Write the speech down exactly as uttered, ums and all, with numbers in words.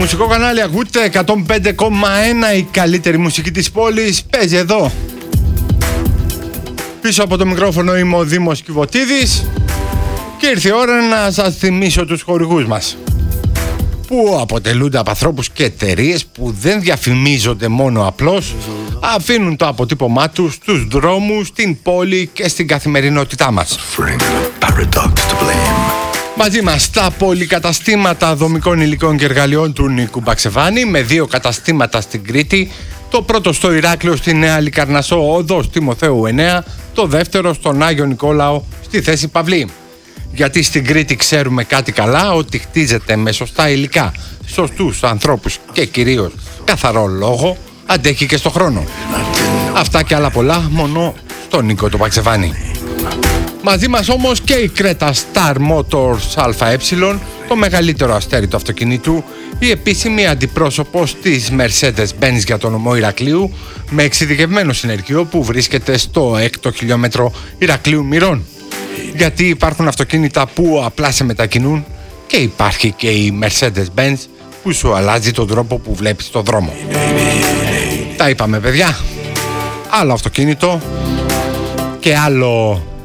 μουσικό κανάλι ακούτε εκατόν πέντε κόμμα ένα, η καλύτερη μουσική της πόλης παίζει εδώ. Πίσω από το μικρόφωνο είμαι ο Δήμος Κιβωτίδης και ήρθε η ώρα να σας θυμίσω τους χορηγούς μας, που αποτελούνται από ανθρώπους και εταιρείες που δεν διαφημίζονται μόνο απλώς, αφήνουν το αποτύπωμά τους στους δρόμους, στην πόλη και στην καθημερινότητά μας. Μαζί μας στα πολυκαταστήματα δομικών υλικών και εργαλειών του Νίκου Μπαξεβάνη, με δύο καταστήματα στην Κρήτη, το πρώτο στο Ηράκλειο στη Νέα Λικαρνασσό οδός Τιμοθέου εννέα, το δεύτερο στον Άγιο Νικόλαο στη θέση Παυλή. Γιατί στην Κρήτη ξέρουμε κάτι καλά, ότι χτίζεται με σωστά υλικά, σωστούς ανθρώπους και κυρίως καθαρό λόγο, αντέχει και στο χρόνο. Αυτά και άλλα πολλά μόνο στον Νίκο το Μπαξεβάνη. Μαζί μας όμως και η Creta Star Motors ΑΕ, το μεγαλύτερο αστέρι του αυτοκινήτου, η επίσημη αντιπρόσωπος της Mercedes-Benz για τον νομό Ηρακλείου, με εξειδικευμένο συνεργείο που βρίσκεται στο έκτο χιλιόμετρο Ηρακλείου Μυρών. Γιατί υπάρχουν αυτοκίνητα που απλά σε μετακινούν και υπάρχει και η Mercedes-Benz που σου αλλάζει τον τρόπο που βλέπεις τον δρόμο. Τα είπαμε, παιδιά. Άλλο αυτοκίνητο και άλλο